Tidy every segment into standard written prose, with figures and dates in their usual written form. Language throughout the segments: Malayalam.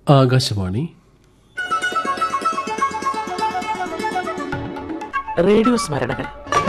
ആകാശവാണി റേഡിയോ സ്മരണകൾ.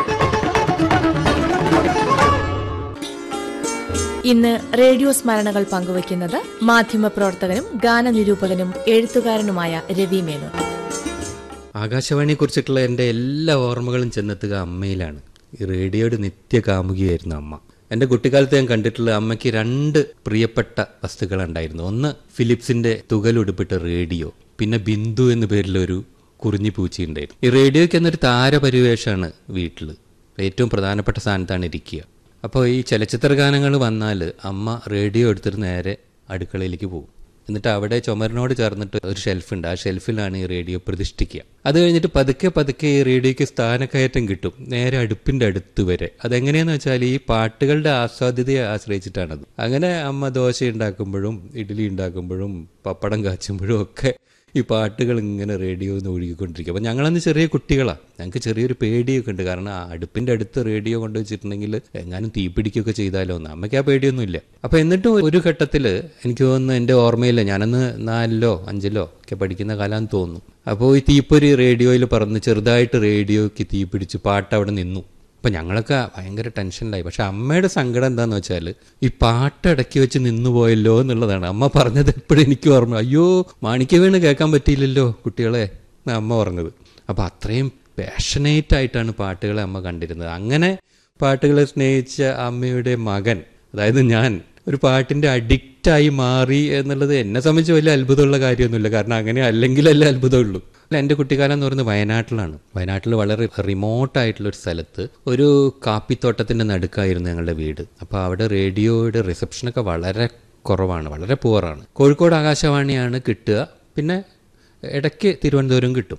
ഇന്ന് റേഡിയോ സ്മരണകൾ പങ്കുവയ്ക്കുന്നത് മാധ്യമപ്രവർത്തകനും ഗാനനിരൂപകനും എഴുത്തുകാരനുമായ രവി മേനോൻ. ആകാശവാണിയെക്കുറിച്ചിട്ടുള്ള എൻ്റെ എല്ലാ ഓർമ്മകളും ചെന്നെത്തുക അമ്മയിലാണ്. ഈ റേഡിയോയുടെ നിത്യകാമുകിയായിരുന്നു അമ്മ. എൻ്റെ കുട്ടിക്കാലത്ത് ഞാൻ കണ്ടിട്ടുള്ള അമ്മയ്ക്ക് 2 പ്രിയപ്പെട്ട വസ്തുക്കളുണ്ടായിരുന്നു. ഒന്ന് ഫിലിപ്സിൻ്റെ തുകലുടുപ്പിട്ട റേഡിയോ, പിന്നെ ബിന്ദു എന്ന പേരിലൊരു കുറിഞ്ഞി പൂച്ചയുണ്ടായിരുന്നു. ഈ റേഡിയോയ്ക്ക് എന്നൊരു താരപരിവേഷമാണ് വീട്ടിൽ ഏറ്റവും പ്രധാനപ്പെട്ട സ്ഥാനത്താണ് ഇരിക്കുക. അപ്പോൾ ഈ ചലച്ചിത്ര ഗാനങ്ങൾ വന്നാൽ അമ്മ റേഡിയോ എടുത്തിട്ട് നേരെ അടുക്കളയിലേക്ക് പോകും. എന്നിട്ട് അവിടെ ചുമരിനോട് ചേർന്നിട്ട് ഒരു ഷെൽഫുണ്ട്. ആ ഷെൽഫിലാണ് ഈ റേഡിയോ പ്രതിഷ്ഠിക്കുക. അത് കഴിഞ്ഞിട്ട് പതുക്കെ പതുക്കെ ഈ റേഡിയോയ്ക്ക് സ്ഥാനക്കയറ്റം കിട്ടും, നേരെ അടുപ്പിൻ്റെ അടുത്ത് വരെ. അതെങ്ങനെയാന്ന് വെച്ചാൽ ഈ പാട്ടുകളുടെ ആസ്വാദ്യതയെ ആശ്രയിച്ചിട്ടാണത്. അങ്ങനെ അമ്മ ദോശ ഉണ്ടാക്കുമ്പോഴും ഇഡ്ഡലി ഉണ്ടാക്കുമ്പോഴും പപ്പടം കാച്ചുമ്പോഴും ഒക്കെ ഈ പാട്ടുകൾ ഇങ്ങനെ റേഡിയോയിൽ നിന്ന് ഒഴുകിക്കൊണ്ടിരിക്കും. അപ്പോൾ ഞങ്ങളന്ന് ചെറിയ കുട്ടികളാണ്, ഞങ്ങൾക്ക് ചെറിയൊരു പേടിയൊക്കെ ഉണ്ട്. കാരണം ആ അടുപ്പിൻ്റെ അടുത്ത് റേഡിയോ കൊണ്ടുവച്ചിട്ടുണ്ടെങ്കിൽ എങ്ങാനും തീപിടിക്കുകയൊക്കെ ചെയ്താലോ എന്ന്. അമ്മയ്ക്ക് ആ പേടിയൊന്നുമില്ല. അപ്പോൾ എന്നിട്ടും ഒരു ഘട്ടത്തിൽ എനിക്ക് തോന്നുന്നു, എൻ്റെ ഓർമ്മയില്ല, ഞാനന്ന് 4ലോ 5ലോ ഒക്കെ പഠിക്കുന്ന കാലം തോന്നുന്നു. അപ്പോൾ ഈ തീപ്പൊരി റേഡിയോയിൽ പറന്ന് ചെറുതായിട്ട് റേഡിയോയ്ക്ക് തീ പിടിച്ച് പാട്ട് അവിടെ നിന്നു. അപ്പം ഞങ്ങളൊക്കെ ഭയങ്കര ടെൻഷനിലായി. പക്ഷെ അമ്മയുടെ സങ്കടം എന്താണെന്ന് വെച്ചാൽ ഈ പാട്ട് ഇടയ്ക്ക് വെച്ച് നിന്നുപോയല്ലോ എന്നുള്ളതാണ്. അമ്മ പറഞ്ഞത് എപ്പോഴും എനിക്ക് ഓർമ്മ, അയ്യോ മാണിക്യ വീണ് കേൾക്കാൻ പറ്റിയില്ലല്ലോ കുട്ടികളെ എന്നാണ് അമ്മ പറഞ്ഞത്. അപ്പോൾ അത്രയും പാഷനേറ്റ് ആയിട്ടാണ് പാട്ടുകളെ അമ്മ കണ്ടിരുന്നത്. അങ്ങനെ പാട്ടുകളെ സ്നേഹിച്ച അമ്മയുടെ മകൻ, അതായത് ഞാൻ, ഒരു പാട്ടിൻ്റെ അഡിക്റ്റായി മാറി എന്നുള്ളത് എന്നെ സംബന്ധിച്ച് വലിയ അത്ഭുതമുള്ള കാര്യമൊന്നുമില്ല. കാരണം അങ്ങനെ അല്ലെങ്കിലല്ലേ അത്ഭുതമുള്ളൂ. എൻ്റെ കുട്ടിക്കാലം എന്ന് പറയുന്നത് വയനാട്ടിലാണ്. വയനാട്ടിൽ വളരെ റിമോട്ടായിട്ടുള്ളൊരു സ്ഥലത്ത് ഒരു കാപ്പിത്തോട്ടത്തിൻ്റെ നടുക്കായിരുന്നു ഞങ്ങളുടെ വീട്. അപ്പോൾ അവിടെ റേഡിയോയുടെ റിസപ്ഷനൊക്കെ വളരെ കുറവാണ്, വളരെ പുവറാണ്. കോഴിക്കോട് ആകാശവാണിയാണ് കിട്ടുക, പിന്നെ ഇടയ്ക്ക് തിരുവനന്തപുരം കിട്ടും.